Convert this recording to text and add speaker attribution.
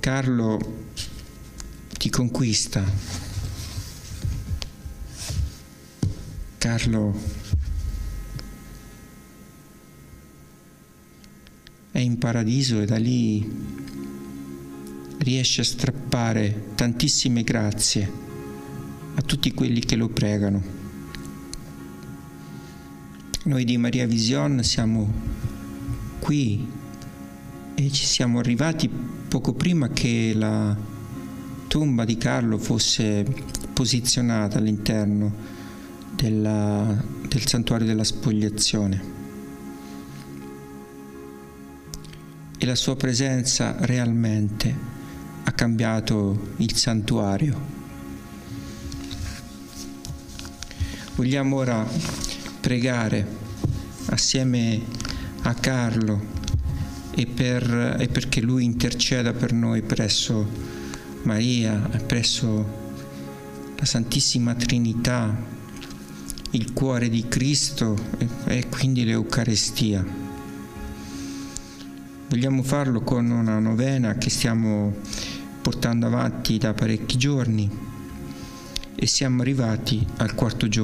Speaker 1: Carlo ti conquista. Carlo è in paradiso e da lì riesce a strappare tantissime grazie a tutti quelli che lo pregano. Noi di Maria Vision siamo qui e ci siamo arrivati poco prima che la tomba di Carlo fosse posizionata all'interno del santuario della spogliazione. E la sua presenza realmente ha cambiato il santuario. Vogliamo ora pregare assieme a Carlo e perché lui interceda per noi presso Maria e presso la Santissima Trinità, il cuore di Cristo e quindi l'Eucarestia. Vogliamo farlo con una novena che stiamo portando avanti da parecchi giorni e siamo arrivati al 4° giorno.